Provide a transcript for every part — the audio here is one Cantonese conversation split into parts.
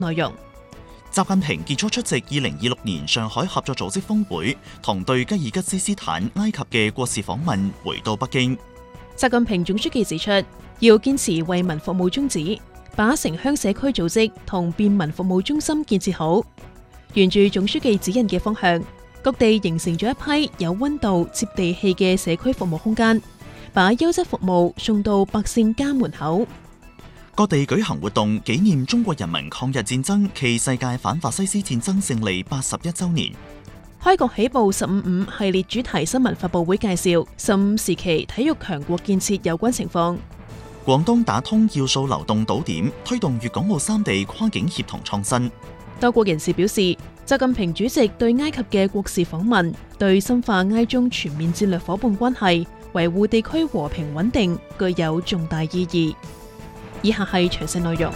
內容。 習近平結束出席2026年上海合作組織峰會同對吉爾吉斯斯坦、埃及嘅國事訪問，回到北京。 習近平總書記指出，要堅持為民服務宗旨，把城鄉社區組織同便民服務中心建設好。沿住總書記指引嘅方向，各地形成咗一批有溫度、接地氣嘅社區服務空間，把優質服務送到百姓家門口。 各地舉行活動，紀念中國人民抗日戰爭暨世界反法西斯戰爭勝利81週年。 開局起步15.5系列主題新聞發佈會介紹15時期體育強國建設有關情況。 廣東打通要素流動島點，推動粵港澳三地跨境協同創新。 多國人士表示，習近平主席對埃及嘅國事訪問，對深化埃中全面戰略夥伴關係、維護地區和平穩定具有重大意義。以下係詳細內容。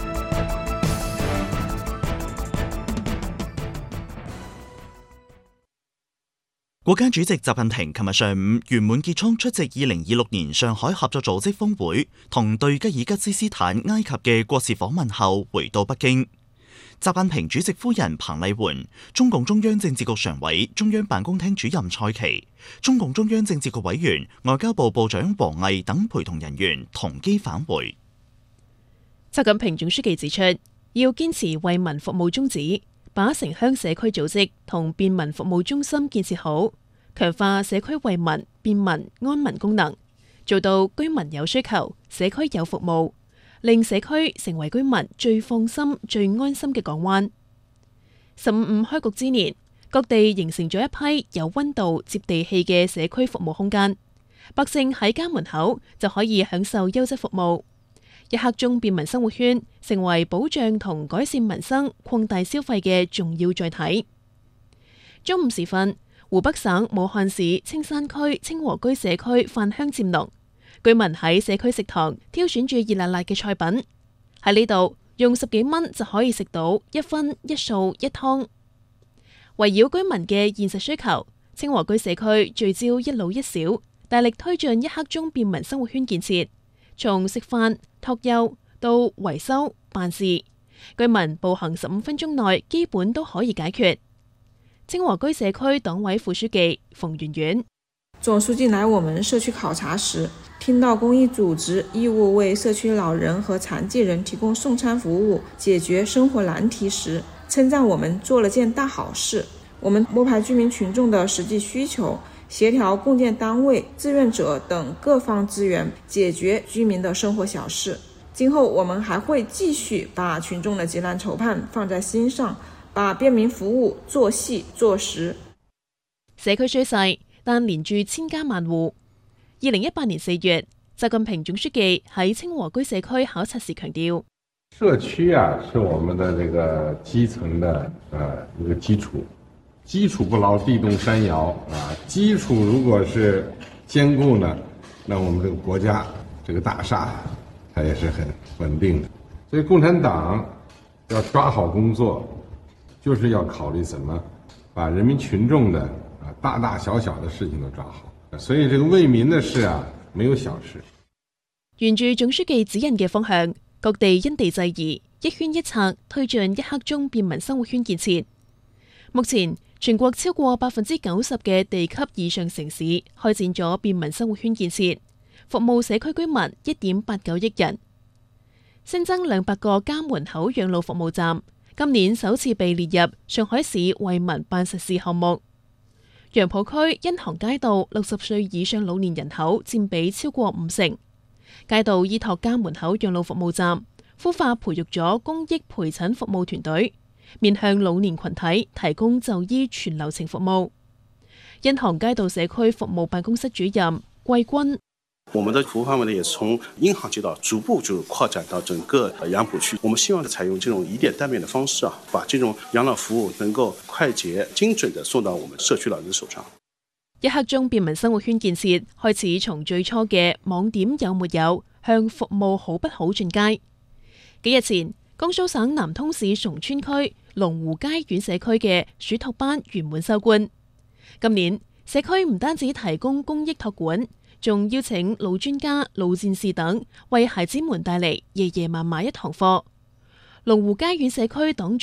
國家主席習近平琴日上午圓滿結束出席2026年上海合作組織峰會同對吉爾吉斯斯坦、埃及嘅國事訪問後，回到北京。習近平主席夫人彭麗媛、中共中央政治局常委、中央辦公廳主任蔡奇、中共中央政治局委員、外交部部長王毅等陪同人員同機返回。 習近平總書記指出，要堅持為民服務宗旨，把城鄉社區組織同便民服務中心建設好，強化社區為民、便民、安民功能，做到居民有需求、社區有服務，令社區成為居民最放心、最安心嘅港灣。15.5開局之年，各地形成咗一批有溫度、接地氣嘅社區服務空間，百姓喺家門口就可以享受優質服務。一刻鐘便民生活圈成為保障同改善民生、擴大消費嘅重要載體。中午時分，湖北省武漢市青山區清和居社區飯香漸濃，居民喺社區食堂挑選住熱辣辣嘅菜品，喺呢度用10幾蚊就可以食到一葷一素一湯。圍繞居民嘅現實需求，清和居社區聚焦一老一少，大力推進一刻鐘便民生活圈建設。從食飯、托幼到維修、辦事，居民步行15分鐘內基本都可以解決。清和居社區黨委副書記馮媛媛： 總書記來我們社區考察時，聽到公益組織義務為社區老人和殘疾人提供送餐服務，解決生活難題時，稱讚我們做了件大好事。我們摸排居民群眾的實際需求，協調共建單位、志願者等各方資源，解決居民的生活小事。今後我們還會繼續把群眾的急難愁盼放在心上，把便民服務做細做實。 社區雖細，但連住千家萬戶。2018年4月，習近平總書記喺清和居社區考察時強調： 社區是我們的這個基層的一個基礎。基礎不牢，地動山搖基礎如果是堅固呢，那我們這個國家這個大廈它也是很穩定的。所以共產黨要抓好工作，就是要考慮怎麼把人民群眾的大大小小的事情都抓好。所以這個為民的事沒有小事。 沿住總書記指引嘅方向，各地因地制宜，一圈一策推進一刻鐘便民生活圈建設。目前全國超過90%嘅地級以上城市開展咗便民生活圈建設，服務社區居民1.89億人。新增200個家門口養老服務站，今年首次被列入上海市為民辦實事項目。楊浦區茵航街道60歲以上老年人口佔比超過50%，街道依託家門口養老服務站，孵化培育咗公益陪診服務團隊，面向老年群體提供就醫全流程服務。茵航街道社區服務辦公室主任桂軍： 我們的服務範圍呢，也是從茵航街道逐步就擴展到整個楊浦區。我們希望採用這種以點帶面的方式把這種養老服務能夠快捷、精準地送到我們社區老人手上。 一刻鐘便民生活圈建設開始從最初嘅網點有沒有，向服務好不好進階。幾日前，江蘇省南通市崇川區龍湖街縣社區嘅暑托班圓滿收官。今年社區唔單止提供公益託管，仲邀請老專家、老戰士等為孩子們帶嚟爺爺嫲嫲一堂課。龍湖街縣社區黨